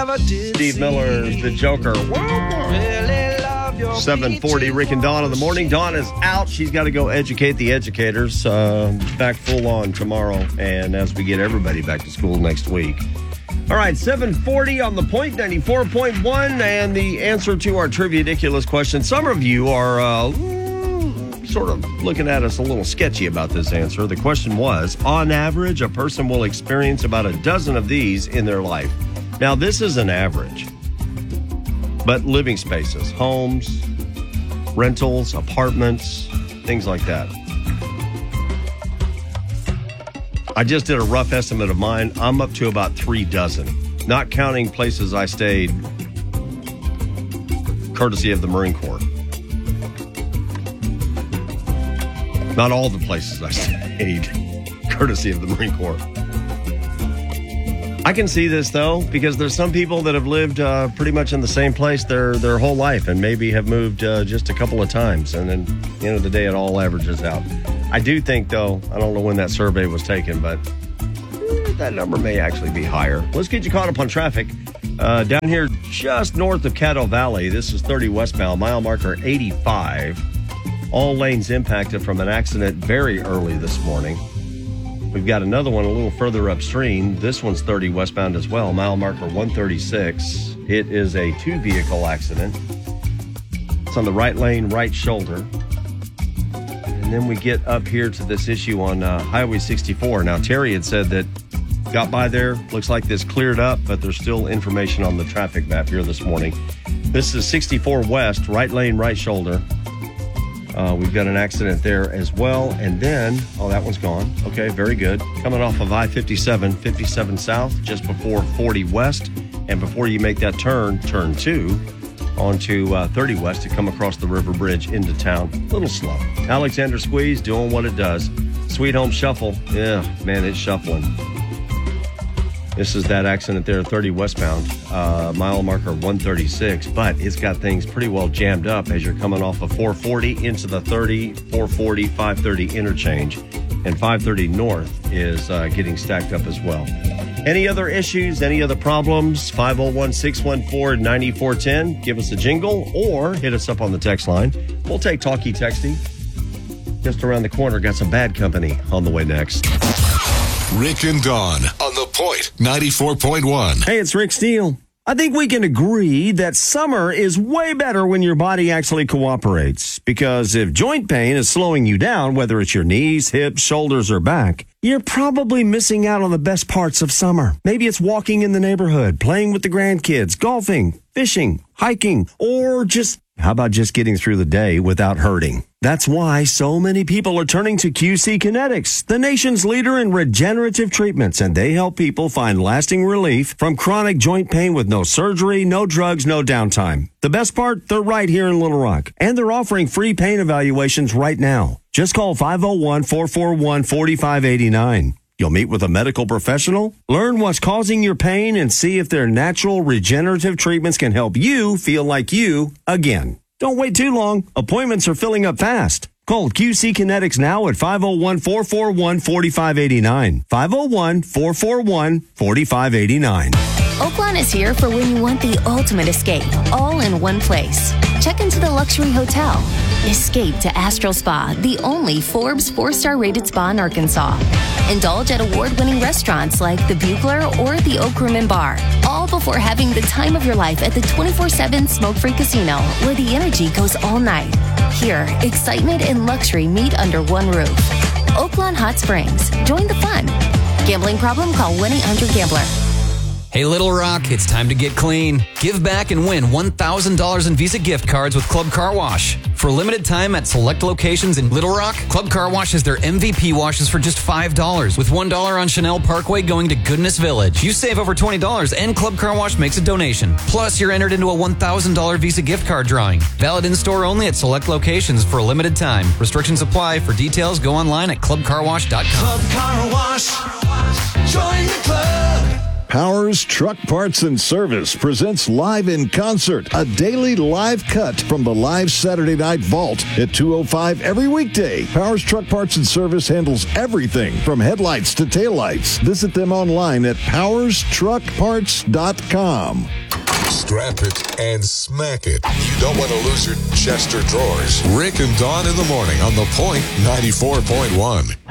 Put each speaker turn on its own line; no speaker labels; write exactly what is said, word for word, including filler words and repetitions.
never did.
Steve Miller, the Joker. seven forty, Rick and Dawn in the morning. Dawn is out. She's got to go educate the educators. Uh, back full on tomorrow, and as we get everybody back to school next week. All right, seven forty on the point, ninety-four point one, and the answer to our Trivia-diculous question. Some of you are uh, sort of looking at us a little sketchy about this answer. The question was, on average, a person will experience about a dozen of these in their life. Now, this is an average, but living spaces, homes, rentals, apartments, things like that. I just did a rough estimate of mine. I'm up to about three dozen, not counting places I stayed courtesy of the Marine Corps. Not all the places I stayed courtesy of the Marine Corps. I can see this, though, because there's some people that have lived uh, pretty much in the same place their their whole life and maybe have moved uh, just a couple of times. And then, at the end of the day, it all averages out. I do think, though, I don't know when that survey was taken, but eh, that number may actually be higher. Let's get you caught up on traffic. Uh, down here just north of Caddo Valley, this is thirty westbound, mile marker eighty-five. All lanes impacted from an accident very early this morning. We've got another one a little further upstream. This one's thirty westbound as well, mile marker one thirty-six. It is a two-vehicle accident. It's on the right lane, right shoulder. And then we get up here to this issue on uh, Highway sixty-four. Now, Terry had said that got by there. Looks like this cleared up, but there's still information on the traffic map here this morning. This is sixty-four west, right lane, right shoulder. Uh, we've got an accident there as well. And then, oh, that one's gone. Okay, very good. Coming off of I fifty-seven, fifty-seven south, just before forty west. And before you make that turn, turn two, onto uh, thirty west to come across the river bridge into town. A little slow. Alexander Squeeze doing what it does. Sweet Home Shuffle. Yeah, man, it's shuffling. This is that accident there, thirty westbound, uh, mile marker one thirty-six, but it's got things pretty well jammed up as you're coming off of four forty into the thirty, four forty, five thirty interchange, and five thirty north is uh, getting stacked up as well. Any other issues, any other problems? five oh one, six one four, nine four one zero. Give us a jingle or hit us up on the text line. We'll take talkie texting. Just around the corner, got some bad company on the way next.
Rick and Dawn on the point, ninety-four point one.
Hey, it's Rick Steele. I think we can agree that summer is way better when your body actually cooperates. Because if joint pain is slowing you down, whether it's your knees, hips, shoulders, or back, you're probably missing out on the best parts of summer. Maybe it's walking in the neighborhood, playing with the grandkids, golfing, fishing, hiking, or just, how about just getting through the day without hurting? That's why so many people are turning to Q C Kinetics, the nation's leader in regenerative treatments, and they help people find lasting relief from chronic joint pain with no surgery, no drugs, no downtime. The best part, they're right here in Little Rock, and they're offering free pain evaluations right now. Just call five oh one, four four one, four five eight nine. You'll meet with a medical professional, learn what's causing your pain, and see if their natural regenerative treatments can help you feel like you again. Don't wait too long. Appointments are filling up fast. Call Q C Kinetics now at five oh one, four four one, four five eight nine. five oh one, four four one, four five eight nine.
Oaklawn is here for when you want the ultimate escape, all in one place. Check into the luxury hotel. Escape to Astral Spa, the only Forbes four-star rated spa in Arkansas. Indulge at award-winning restaurants like the Bugler or the Oak Room and Bar, all before having the time of your life at the twenty-four seven smoke-free casino, where the energy goes all night. Here, excitement and luxury meet under one roof. Oaklawn Hot Springs. Join the fun. Gambling problem? Call one eight hundred gambler.
Hey, Little Rock, it's time to get clean. Give back and win one thousand dollars in Visa gift cards with Club Car Wash. For a limited time at select locations in Little Rock, Club Car Wash has their M V P washes for just five dollars, with one dollar on Chanel Parkway going to Goodness Village. You save over twenty dollars, and Club Car Wash makes a donation. Plus, you're entered into a one thousand dollars Visa gift card drawing. Valid in-store only at select locations for a limited time. Restrictions apply. For details, go online at club car wash dot com.
Club Car Wash. Join the club. Powers Truck Parts and Service presents Live in Concert, a daily live cut from the live Saturday Night Vault at two oh five every weekday. Powers Truck Parts and Service handles everything from headlights to taillights. Visit them online at powers truck parts dot com.
Strap it and smack it. You don't want to lose your chest or drawers. Rick and Dawn in the morning on The Point ninety-four point one.